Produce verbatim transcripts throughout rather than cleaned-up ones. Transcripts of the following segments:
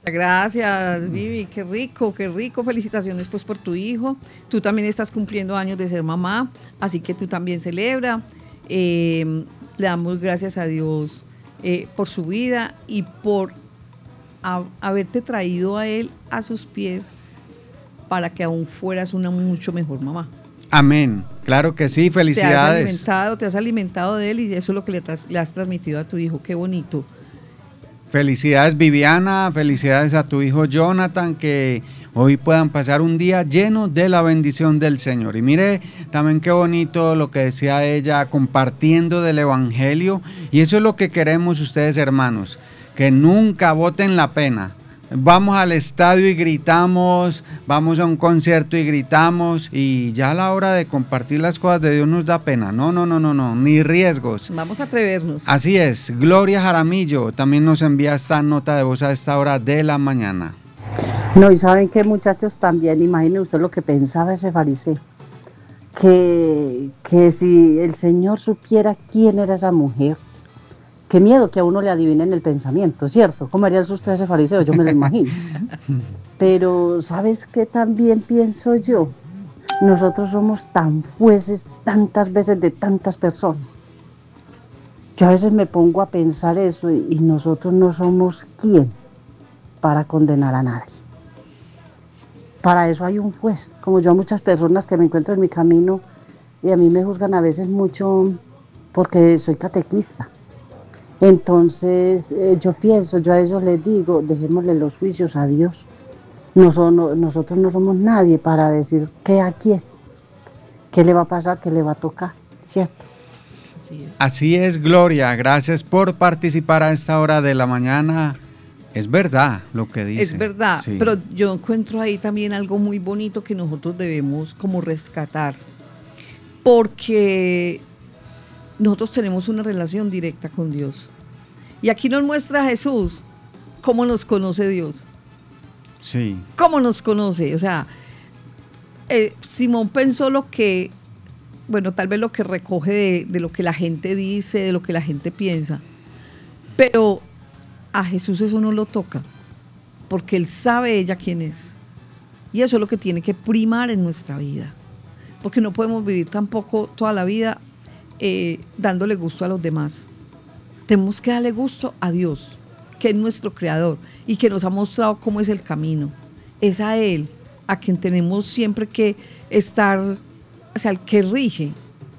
Gracias, Vivi, qué rico, qué rico. Felicitaciones pues por tu hijo. Tú también estás cumpliendo años de ser mamá, así que tú también celebra. Eh, Le damos gracias a Dios eh, por su vida y por a- haberte traído a él a sus pies para que aún fueras una mucho mejor mamá. Amén. Claro que sí, Te has felicidades. alimentado, te has alimentado de él y eso es lo que le, has- le has transmitido a tu hijo. Qué bonito. Felicidades Viviana, felicidades a tu hijo Jonathan, que hoy puedan pasar un día lleno de la bendición del Señor. Y mire también qué bonito lo que decía ella, compartiendo del Evangelio. Y eso es lo que queremos ustedes, hermanos, que nunca boten la pena. Vamos al estadio y gritamos, vamos a un concierto y gritamos, y ya a la hora de compartir las cosas de Dios nos da pena. No, no, no, no, no, ni riesgos. Vamos a atrevernos. Así es, Gloria Jaramillo también nos envía esta nota de voz a esta hora de la mañana. No, y saben que muchachos también, imaginen usted lo que pensaba ese fariseo, que, que si el Señor supiera quién era esa mujer, qué miedo que a uno le adivinen el pensamiento, ¿cierto? ¿Cómo haría el susto a ese fariseo? Yo me lo imagino. Pero ¿sabes qué también pienso yo? Nosotros somos tan jueces tantas veces de tantas personas. Yo a veces me pongo a pensar eso y, y nosotros no somos quién para condenar a nadie. Para eso hay un juez, como yo a muchas personas que me encuentro en mi camino y a mí me juzgan a veces mucho porque soy catequista. Entonces eh, yo pienso, yo a ellos les digo, dejémosle los juicios a Dios. No son, no, nosotros no somos nadie para decir qué a quién, qué le va a pasar, qué le va a tocar, ¿cierto? Así es. Así es, Gloria, gracias por participar a esta hora de la mañana. Es verdad lo que dice. Es verdad, Sí. pero yo encuentro ahí también algo muy bonito que nosotros debemos como rescatar, porque nosotros tenemos una relación directa con Dios. Y aquí nos muestra Jesús cómo nos conoce Dios, Sí. cómo nos conoce. O sea, eh, Simón pensó lo que, bueno, tal vez lo que recoge de, de lo que la gente dice, de lo que la gente piensa, pero a Jesús eso no lo toca, porque Él sabe ella quién es. Y eso es lo que tiene que primar en nuestra vida, porque no podemos vivir tampoco toda la vida eh, dándole gusto a los demás. Tenemos que darle gusto a Dios, que es nuestro creador y que nos ha mostrado cómo es el camino. Es a Él a quien tenemos siempre que estar, o sea, el que rige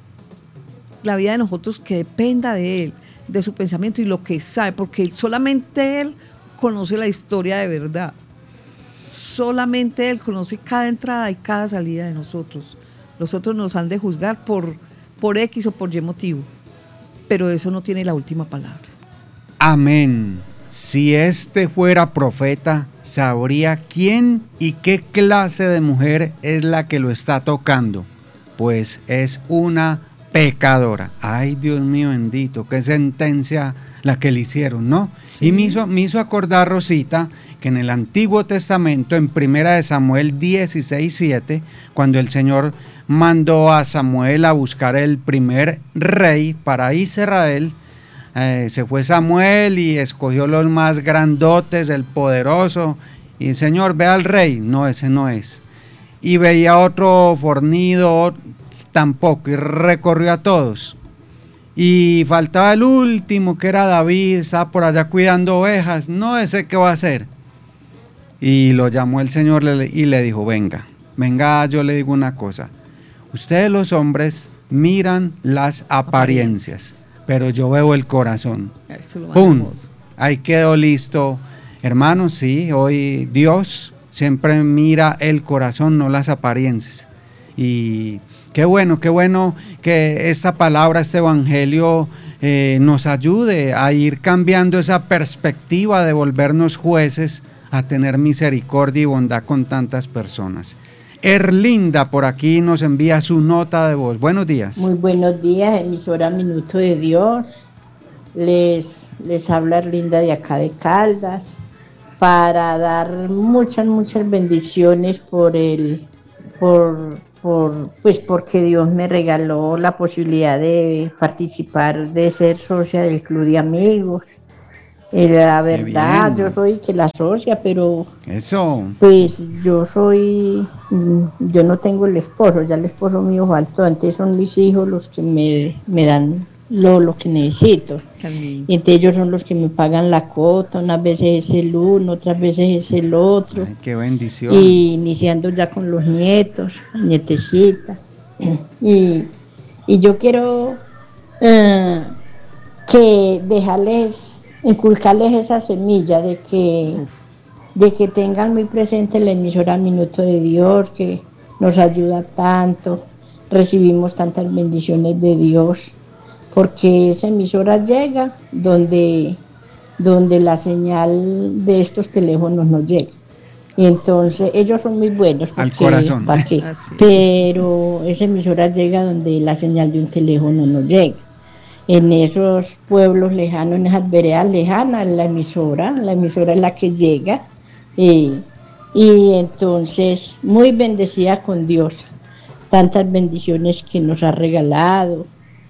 la vida de nosotros, que dependa de Él, de su pensamiento y lo que sabe, porque solamente Él conoce la historia de verdad. Solamente Él conoce cada entrada y cada salida de nosotros. Los otros nos han de juzgar por, por X o por Y motivo, pero eso no tiene la última palabra. Amén. Si este fuera profeta, sabría quién y qué clase de mujer es la que lo está tocando, pues es una pecadora. Ay, Dios mío bendito, qué sentencia la que le hicieron, ¿no? Sí. Y me hizo, me hizo acordar, Rosita, que en el Antiguo Testamento, en Primera de Samuel dieciséis siete, cuando el Señor mandó a Samuel a buscar el primer rey para Israel, eh, se fue Samuel y escogió los más grandotes, el poderoso, y el Señor, ve al rey, no, ese no es. Y veía otro fornido, tampoco, y recorrió a todos. Y faltaba el último, que era David, estaba por allá cuidando ovejas, no, ese qué va a hacer. Y lo llamó el Señor y le dijo, venga, venga, yo le digo una cosa. Ustedes los hombres miran las apariencias, pero yo veo el corazón. Eso es lo más ¡Pum! hermoso. Ahí quedó listo. Hermanos, sí, hoy Dios siempre mira el corazón, no las apariencias. Y qué bueno, qué bueno que esta palabra, este evangelio eh, nos ayude a ir cambiando esa perspectiva de volvernos jueces, a tener misericordia y bondad con tantas personas. Erlinda por aquí nos envía su nota de voz. Buenos días. Muy buenos días, emisora Minuto de Dios. Les, les habla Erlinda de acá de Caldas para dar muchas, muchas bendiciones por el, por, por, pues porque Dios me regaló la posibilidad de participar, de ser socia del Club de Amigos. Eh, La Qué verdad, bien. yo soy que la socia, pero Eso. pues yo soy, mm, yo no tengo el esposo, ya el esposo mío faltó, antes son mis hijos los que me, me dan lo, lo que necesito. Tan lindo. Y entre ellos son los que me pagan la cuota, unas veces es el uno, otras veces es el otro. Ay, qué bendición. Y iniciando ya con los nietos, nietecitas. Y, y yo quiero eh, que dejarles, inculcarles esa semilla de que, de que tengan muy presente la emisora Minuto de Dios, que nos ayuda tanto, recibimos tantas bendiciones de Dios, porque esa emisora llega donde, donde la señal de estos teléfonos no llega. Y entonces ellos son muy buenos Al porque, corazón. ¿para qué? Así es. Pero esa emisora llega donde la señal de un teléfono no llega. En esos pueblos lejanos, en esas veredas lejanas, la emisora, la emisora es la que llega. eh, y entonces, muy bendecida con Dios, tantas bendiciones que nos ha regalado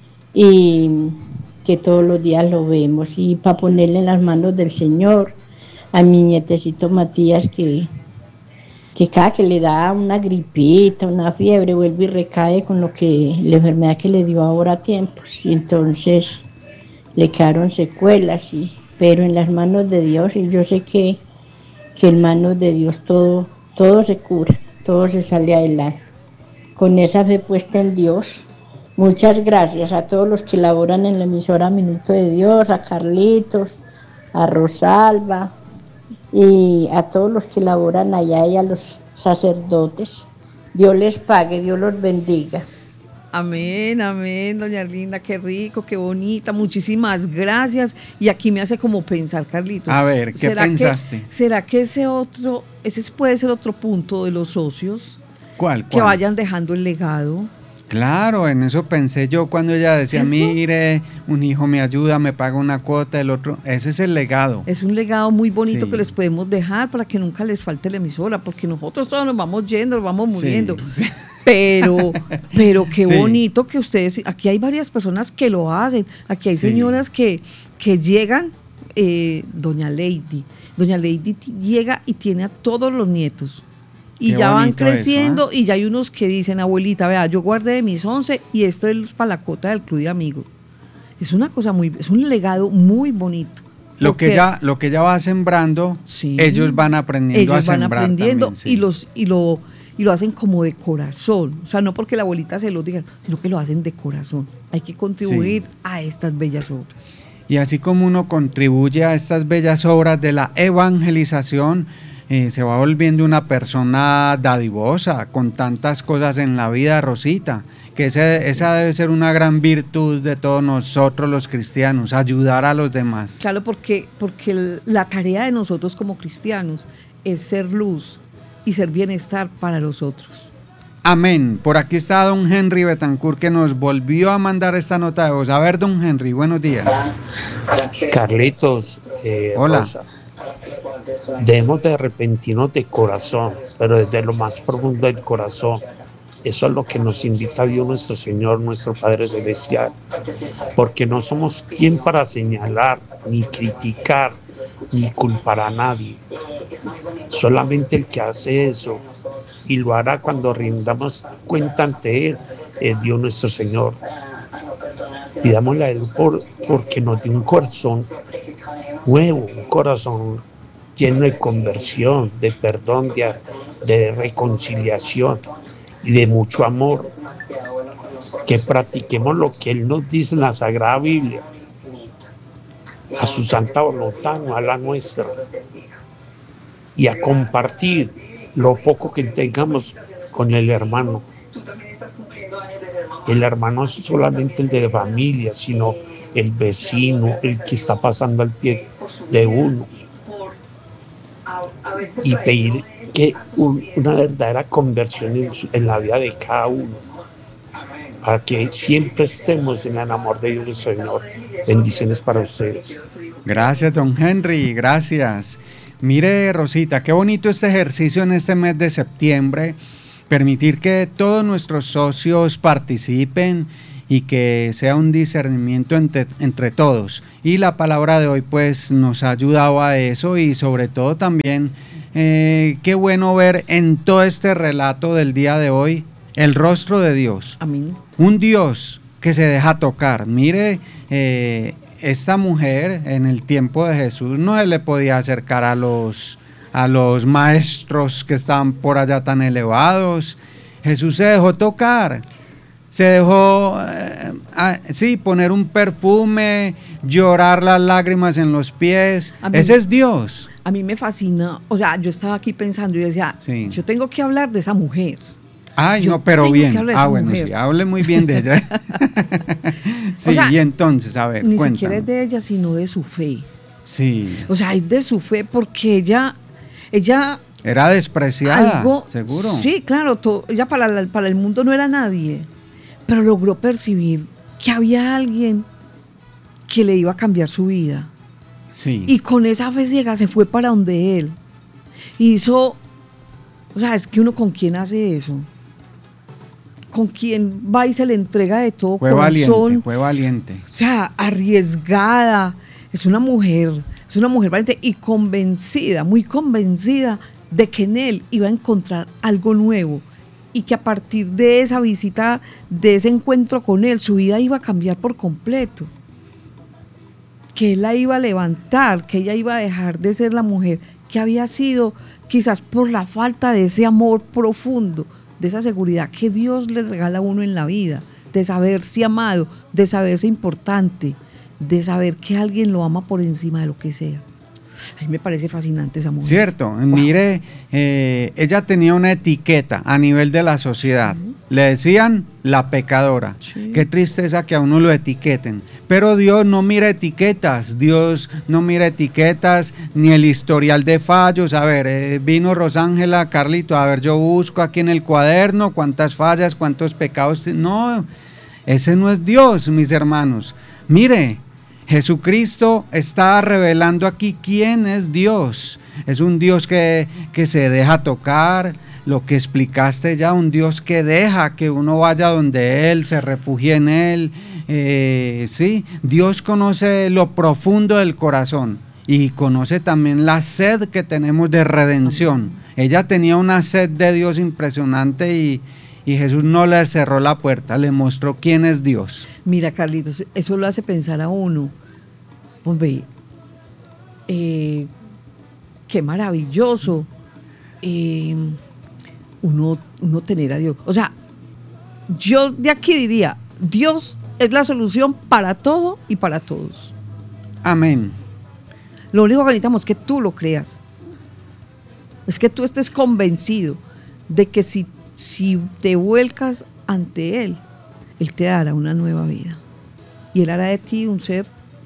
y que todos los días lo vemos. Y para ponerle en las manos del Señor a mi nietecito Matías, que, que cada que le da una gripita, una fiebre, vuelve y recae con lo que la enfermedad que le dio ahora a tiempos. Y entonces le quedaron secuelas, y, pero en las manos de Dios, y yo sé que, que en manos de Dios todo, todo se cura, todo se sale adelante. Con esa fe puesta en Dios, muchas gracias a todos los que laboran en la emisora Minuto de Dios, a Carlitos, a Rosalba, y a todos los que laboran allá y a los sacerdotes. Dios les pague, Dios los bendiga. Amén, amén, doña Arlinda, qué rico, qué bonita, muchísimas gracias. Y aquí me hace como pensar, Carlitos. A ver, ¿qué ¿será pensaste? Que, ¿Será que ese otro, ese puede ser otro punto de los socios? ¿Cuál? Que ¿Cuál? vayan dejando el legado. Claro, en eso pensé yo cuando ella decía, ¿Cierto? mire, un hijo me ayuda, me paga una cuota, el otro, ese es el legado. Es un legado muy bonito Sí. que les podemos dejar para que nunca les falte la emisora, porque nosotros todos nos vamos yendo, nos vamos muriendo. Sí, sí. Pero, pero qué Sí. bonito que ustedes, aquí hay varias personas que lo hacen, aquí hay Sí. señoras que, que llegan, eh, doña Lady, doña Lady t- llega y tiene a todos los nietos. Y Qué ya van bonito eso, creciendo ¿ah? y ya hay unos que dicen, abuelita, vea, yo guardé de mis once y esto es para la cuota del club de amigos. Es una cosa muy, es un legado muy bonito. Lo que, Porque- ya, lo que ya va sembrando, Sí. ellos van aprendiendo ellos a van sembrar aprendiendo también, sí. y los y lo y lo hacen como de corazón, o sea, no porque la abuelita se lo diga, sino que lo hacen de corazón. Hay que contribuir Sí. a estas bellas obras. Y así como uno contribuye a estas bellas obras de la evangelización, eh, se va volviendo una persona dadivosa, con tantas cosas en la vida, Rosita, que ese- esa debe ser una gran virtud de todos nosotros los cristianos, ayudar a los demás. Claro, porque porque el- la tarea de nosotros como cristianos es ser luz y ser bienestar para los otros. Amén. Por aquí está don Henry Betancourt que nos volvió a mandar esta nota de voz. A ver, don Henry, buenos días. Carlitos, eh, Hola. Rosa, debemos de arrepentirnos de corazón, pero desde lo más profundo del corazón. Eso es lo que nos invita Dios nuestro Señor, nuestro Padre Celestial, porque no somos quien para señalar, ni criticar, ni culpar a nadie. Solamente el que hace eso, y lo hará cuando rindamos cuenta ante Él, es Dios nuestro Señor. Pidámosle a Él por, porque nos dé un corazón nuevo, un corazón lleno de conversión, de perdón, de, de reconciliación y de mucho amor. Que practiquemos lo que Él nos dice en la Sagrada Biblia, a su santa voluntad, no a la nuestra, y a compartir lo poco que tengamos con el hermano. El hermano no es solamente el de la familia, sino el vecino, el que está pasando al pie de uno. Y pedir que un, una verdadera conversión en, su, en la vida de cada uno, para que siempre estemos en el amor de Dios, Señor. Bendiciones para ustedes. Gracias, don Henry, gracias. Mire, Rosita, qué bonito este ejercicio en este mes de septiembre, permitir que todos nuestros socios participen y que sea un discernimiento entre, entre todos. Y la palabra de hoy pues nos ha ayudado a eso, y sobre todo también eh, qué bueno ver en todo este relato del día de hoy el rostro de Dios. Amén. Un Dios que se deja tocar. Mire, eh, esta mujer en el tiempo de Jesús no se le podía acercar a los, a los maestros que estaban por allá tan elevados. Jesús se dejó tocar, se dejó, eh, ah, sí, poner un perfume, llorar las lágrimas en los pies. A mí- Ese es Dios. A mí me fascina, o sea, yo estaba aquí pensando y decía, Sí. yo tengo que hablar de esa mujer. Ay, Yo no, pero tengo bien. que hablar de Ah, esa bueno, mujer. sí, hable muy bien de ella. Sí, O sea, y entonces, a ver, Ni cuéntame. siquiera es de ella, sino de su fe. Sí, O sea, es de su fe porque ella, ella era despreciada, algo, seguro. Sí, claro, to- ella para, la- para el mundo no era nadie, pero logró percibir que había alguien que le iba a cambiar su vida. Sí. Y con esa fe ciega se fue para donde él. Hizo, o sea, es que uno con quién hace eso. Con quién va y se le entrega de todo Fue corazón. valiente, fue valiente. O sea, arriesgada. Es una mujer, es una mujer valiente y convencida, muy convencida de que en él iba a encontrar algo nuevo y que a partir de esa visita, de ese encuentro con él, su vida iba a cambiar por completo. Que él la iba a levantar, que ella iba a dejar de ser la mujer que había sido, quizás por la falta de ese amor profundo, de esa seguridad que Dios le regala a uno en la vida, de saberse amado, de saberse importante, de saber que alguien lo ama por encima de lo que sea. A mí me parece fascinante esa mujer. Cierto, Wow. mire, eh, ella tenía una etiqueta a nivel de la sociedad. Le decían la pecadora. Sí. Qué tristeza que a uno lo etiqueten. Pero Dios no mira etiquetas, Dios no mira etiquetas ni el historial de fallos. A ver, eh, vino Rosángela, Carlito, a ver, yo busco aquí en el cuaderno cuántas fallas, cuántos pecados. No, ese no es Dios, mis hermanos. Mire, Jesucristo está revelando aquí quién es Dios. Es un Dios que, que se deja tocar, lo que explicaste ya, un Dios que deja que uno vaya donde Él, se refugie en Él. Eh, sí, Dios conoce lo profundo del corazón y conoce también la sed que tenemos de redención. Ella tenía una sed de Dios impresionante y, y Jesús no le cerró la puerta, le mostró quién es Dios. Mira, Carlitos, eso lo hace pensar a uno. Hombre, eh, qué maravilloso eh, uno, uno tener a Dios. O sea, yo de aquí diría, Dios es la solución para todo y para todos. Amén. Lo único que necesitamos es que tú lo creas. Es que tú estés convencido de que si, si te vuelcas ante Él, Él te dará una nueva vida. Y Él hará de ti un ser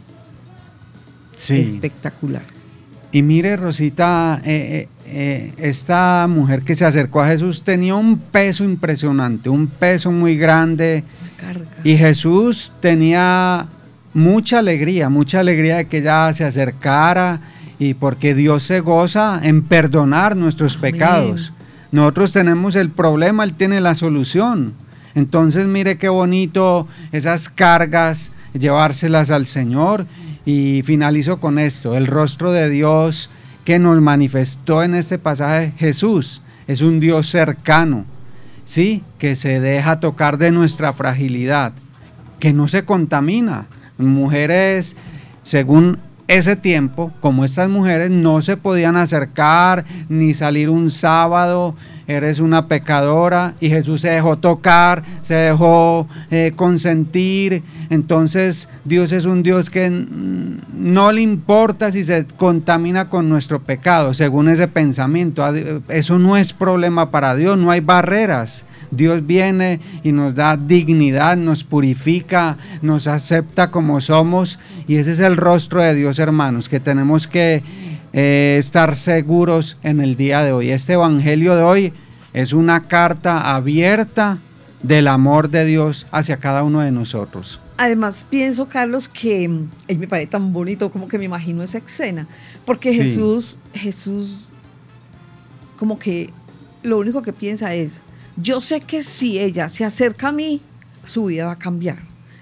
Sí. espectacular. Y mire, Rosita, eh, eh, eh, esta mujer que se acercó a Jesús tenía un peso impresionante, un peso muy grande. Carga. Y Jesús tenía mucha alegría, mucha alegría de que ella se acercara, y porque Dios se goza en perdonar nuestros Amén. pecados. Nosotros tenemos el problema, Él tiene la solución. Entonces mire qué bonito esas cargas, llevárselas al Señor. Y finalizo con esto, el rostro de Dios que nos manifestó en este pasaje. Jesús es un Dios cercano, ¿sí? Que se deja tocar de nuestra fragilidad, que no se contamina. Mujeres, según ese tiempo, como estas mujeres, no se podían acercar ni salir un sábado. Eres una pecadora, y Jesús se dejó tocar, se dejó eh, consentir. Entonces Dios es un Dios que mm, no le importa si se contamina con nuestro pecado, según ese pensamiento. Eso no es problema para Dios, no hay barreras. Dios viene y nos da dignidad, nos purifica, nos acepta como somos, y ese es el rostro de Dios, hermanos, que tenemos que eh, estar seguros en el día de hoy. Este evangelio de hoy es una carta abierta del amor de Dios hacia cada uno de nosotros. Además, pienso, Carlos, que mm, él me parece tan bonito, como que me imagino esa escena, porque Sí. Jesús, Jesús, como que lo único que piensa es, yo sé que si ella se acerca a mí, su vida va a cambiar.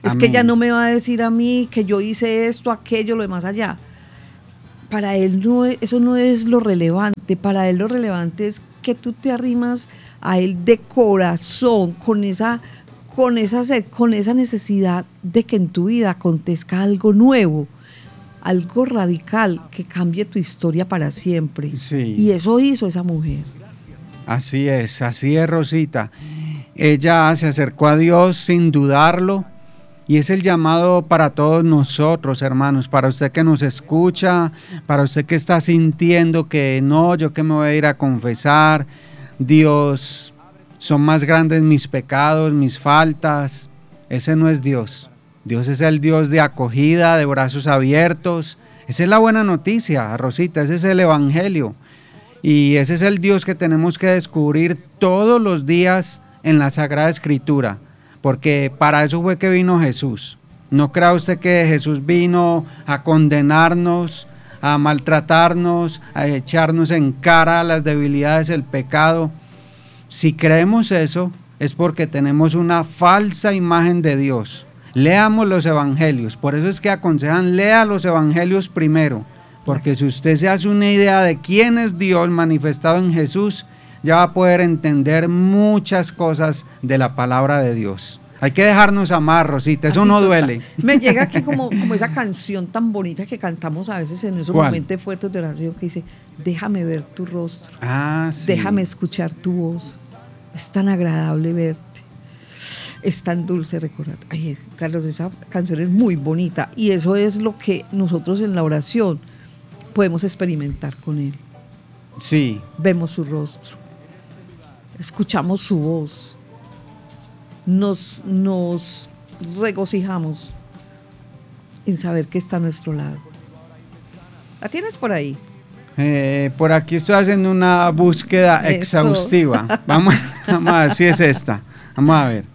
Es Amén. que ella no me va a decir a mí que yo hice esto, aquello, lo demás allá. Para él no es, eso no es lo relevante. Para él lo relevante es que tú te arrimas a él de corazón, con esa, con esa sed, con esa necesidad de que en tu vida acontezca algo nuevo, algo radical que cambie tu historia para siempre. Sí. Y eso hizo esa mujer. Así es, así es, Rosita. Ella se acercó a Dios sin dudarlo, y es el llamado para todos nosotros, hermanos, para usted que nos escucha, para usted que está sintiendo que no, yo que me voy a ir a confesar, Dios, son más grandes mis pecados, mis faltas. Ese no es Dios. Dios es el Dios de acogida, de brazos abiertos. Esa es la buena noticia, Rosita, ese es el Evangelio. Y ese es el Dios que tenemos que descubrir todos los días en la Sagrada Escritura, porque para eso fue que vino Jesús. No crea usted que Jesús vino a condenarnos, a maltratarnos, a echarnos en cara las debilidades, el pecado. Si creemos eso, es porque tenemos una falsa imagen de Dios. Leamos los evangelios, por eso es que aconsejan, lea los evangelios primero, porque si usted se hace una idea de quién es Dios manifestado en Jesús, ya va a poder entender muchas cosas de la palabra de Dios. Hay que dejarnos amar, Rosita, eso Así no total. duele. Me llega aquí como, como esa canción tan bonita que cantamos a veces en esos ¿Cuál? momentos fuertes de oración que dice, déjame ver tu rostro, Ah, sí. déjame escuchar tu voz, es tan agradable verte, es tan dulce recordar. Ay, Carlos, esa canción es muy bonita y eso es lo que nosotros en la oración podemos experimentar con él. Sí, Vemos su rostro, escuchamos su voz, nos, nos regocijamos en saber que está a nuestro lado. ¿La tienes por ahí? eh, por aquí estoy haciendo una búsqueda Eso. exhaustiva. Vamos, vamos a ver si es esta. Vamos a ver.